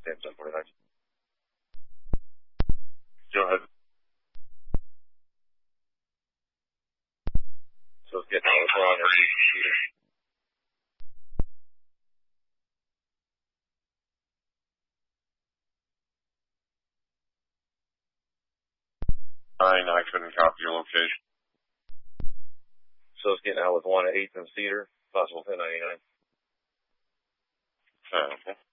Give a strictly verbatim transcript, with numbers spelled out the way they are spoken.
ten forty-nine. Go ahead. So it's getting out. We're on our computer. Nine, I couldn't copy your location. So it's getting out with one at eighth and Cedar, possible ten ninety-nine. Okay.